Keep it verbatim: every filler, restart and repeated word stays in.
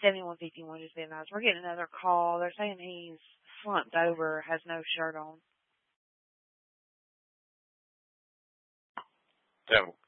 seventy-one fifty-one just being nice. We're getting another call. They're saying he's slumped over, has no shirt on. Ten